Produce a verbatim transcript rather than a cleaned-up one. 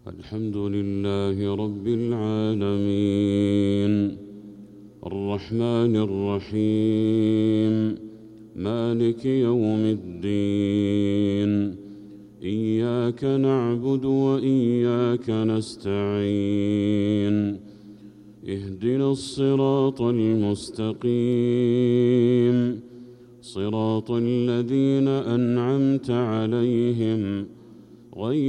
الحمد لله رب العالمين الرحمن الرحيم مالك يوم الدين إياك نعبد وإياك نستعين اهدنا الصراط المستقيم صراط الذين أنعمت عليهم غير